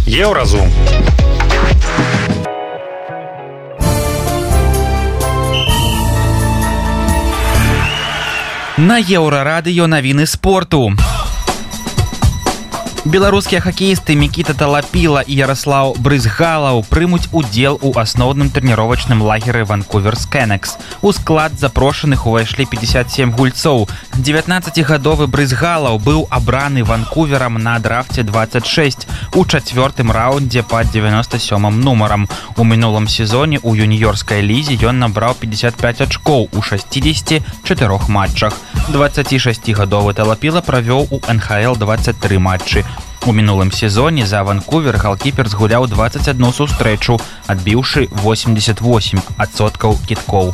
Еўразум. На Еўрарадыё навіны спорту. Беларускія хакеісты Мікіта Талапіла і Яраслаў Брызгалаў прымуць удзел у асноўным трэніровачным лагеры Ванкуверс Кенекс. У склад запрошаных увайшлі 57 гульцоў. 19-гадовы Брызгалаў быў абраны Ванкуверам на драфце 26 у чацвёртым раўндзе пад 97-м нумарам. У мінулым сезоне у юніёрскай лізе ён набраў 55 ачкоў у 64 матчах. 26-гадовы Талапіла правёў у НХЛ 23 матчы. У мінулым сезоне за Ванкувер галкіпер згуляў 21 сустрэчу, адбіўшы 88% кідкоў.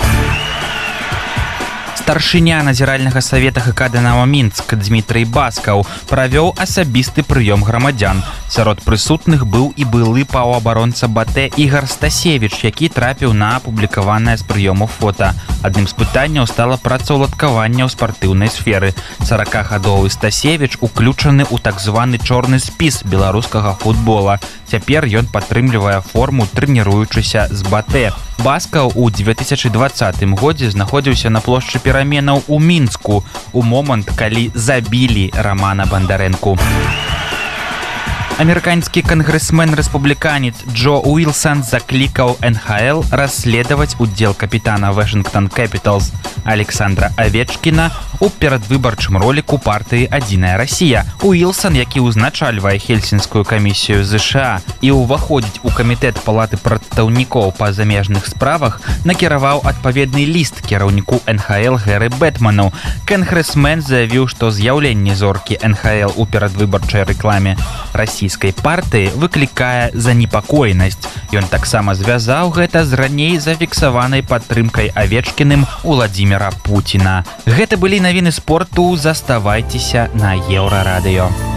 Старшыня назіральнага савета ХК «Дынамо Мінск» Дмітрый Баскаў правёў асабісты прыём грамадзян. Сярод прысутных быў і былы паўабаронца БАТЭ Ігар Стасевіч, які трапіў на апублікаванае з прыёму фота. Адным з пытанняў стала працаўладкаванне ў спартыўнай сферы. 40-гадовы Стасевіч уключаны ў так званы чорны спіс беларускага футбола. Цяпер ён падтрымлівае форму, трэніруючыся з БАТЭ. Баскаў у 2020 годзе знаходзіўся на плошчы пераменаў у Мінску у момант, калі забілі Рамана Бандарэнку. Амерыканскі кангрэсмен-рэспубліканец Джо Уилсон заклікаў НХЛ расследаваць удзел капітана Вашингтон Кэпіталс Александра Авечкіна у перадвыбарчым роліку партыі «Адзіная Расія». Уилсон, які ўзначальвае Хельсінскую камісію ЗША і ўваходзіць у камітэт палаты прадстаўнікоў па замежных справах, накіраваў адпаведны ліст кіраўніку НХЛ Гэры Бэтману. Кангрэсмен заявіў, што з'яўленне зоркі НХЛ у перадвыбарчай рэкламе расійскай партыі выклікае занепакоенасць. Ён таксама звязаў гэта з раней зафіксаванай падтрымкай Авечкіным Уладзіміра Пуціна. Гэта былі навіны спорту, заставайцеся на Еўрарадыё.